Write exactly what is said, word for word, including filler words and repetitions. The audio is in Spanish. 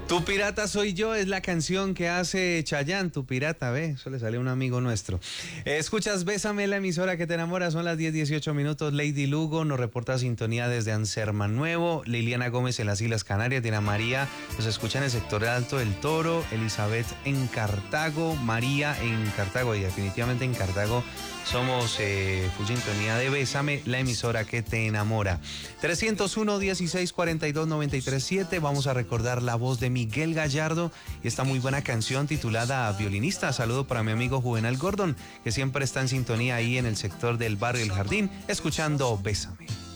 Tu pirata soy yo es la canción que hace Chayanne, Tu pirata, ve, eso le salió a un amigo nuestro. Eh, escuchas Bésame, la emisora que te enamora, son las diez dieciocho minutos. Lady Lugo nos reporta sintonía desde Anserma Nuevo, Liliana Gómez en las Islas Canarias, Dina María nos escucha en el sector Alto del Toro, Elizabeth en Cartago, María en Cartago, y definitivamente en Cartago somos eh, full sintonía de Bésame, la emisora que te enamora. trescientos uno, dieciséis, cuarenta y dos, noventa y tres, siete. Vamos a recordar la voz de Miguel Gallardo y esta muy buena canción titulada Violinista. Saludo para mi amigo Juvenal Gordon, que siempre está en sintonía ahí en el sector del barrio El Jardín, escuchando Bésame.